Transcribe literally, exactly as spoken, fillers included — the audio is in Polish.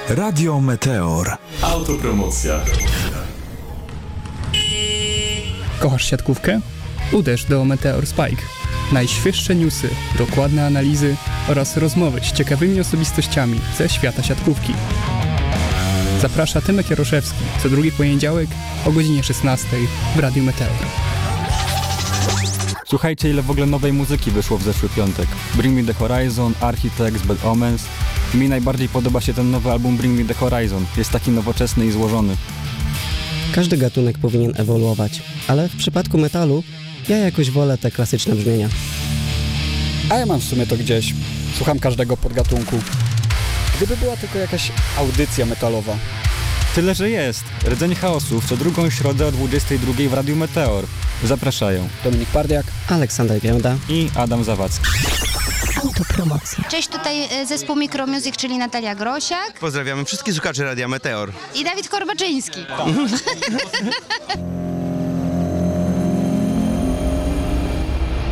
Radio Meteor. Autopromocja. Kochasz siatkówkę? Uderz do Meteor Spike. Najświeższe newsy, dokładne analizy oraz rozmowy z ciekawymi osobistościami ze świata siatkówki. Zaprasza Tymek Jaroszewski co drugi poniedziałek o godzinie szesnastej w Radiu Meteor. Słuchajcie, ile w ogóle nowej muzyki wyszło w zeszły piątek. Bring Me The Horizon, Architects, Bad Omens. Mi najbardziej podoba się ten nowy album Bring Me The Horizon. Jest taki nowoczesny i złożony. Każdy gatunek powinien ewoluować, ale w przypadku metalu ja jakoś wolę te klasyczne brzmienia. A ja mam w sumie to gdzieś. Słucham każdego podgatunku. Gdyby była tylko jakaś audycja metalowa. Tyle, że jest. Rdzeń chaosu w co drugą środę o dwudziestej drugiej w Radiu Meteor. Zapraszają Dominik Pardiak, Aleksander Giełda i Adam Zawadzki. Autopromocja. Cześć, tutaj zespół Micromusic, czyli Natalia Grosiak. Pozdrawiamy wszystkich słuchaczy Radia Meteor. I Dawid Korbaczyński.